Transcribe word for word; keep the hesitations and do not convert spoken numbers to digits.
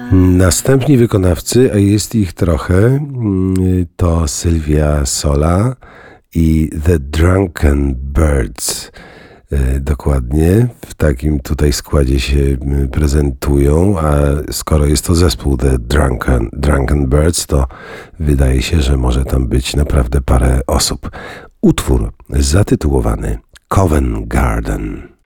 Następni wykonawcy, a jest ich trochę, to Sylwia Sola i The Drunken Birds. Dokładnie w takim tutaj składzie się prezentują, a skoro jest to zespół The Drunken, Drunken Birds, to wydaje się, że może tam być naprawdę parę osób. Utwór zatytułowany Covent Garden.